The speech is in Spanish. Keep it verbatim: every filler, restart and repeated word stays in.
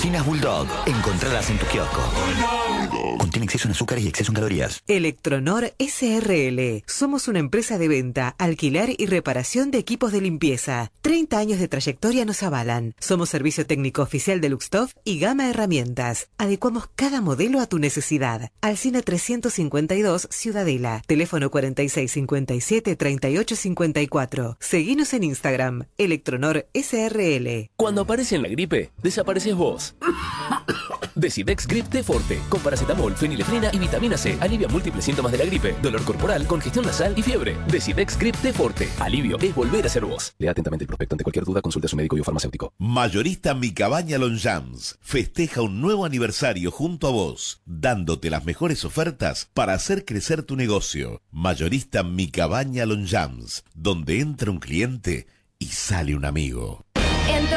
Golosinas Bulldog. Encontralas en tu kiosco. Contiene exceso en azúcares y exceso en calorías. Electronor S R L. Somos una empresa de venta, alquiler y reparación de equipos de limpieza. treinta años de trayectoria nos avalan. Somos servicio técnico oficial de Luxtoff y Gama Herramientas. Adecuamos cada modelo a tu necesidad. Alsina trescientos cincuenta y dos, Ciudadela. Teléfono cuarenta y seis cincuenta y siete treinta y ocho cincuenta y cuatro. Seguinos en Instagram. Electronor S R L. Cuando aparece en la gripe, desapareces vos. Decidex Grip T Forte, con paracetamol, fenilefrina y vitamina C. Alivia múltiples síntomas de la gripe, dolor corporal, congestión nasal y fiebre. Decidex Grip T Forte. Alivio es volver a ser vos. Lea atentamente el prospecto. Ante cualquier duda, consulte a su médico y o farmacéutico. Mayorista Mi Cabaña Longchamps festeja un nuevo aniversario junto a vos, dándote las mejores ofertas para hacer crecer tu negocio. Mayorista Mi Cabaña Longchamps, donde entra un cliente y sale un amigo.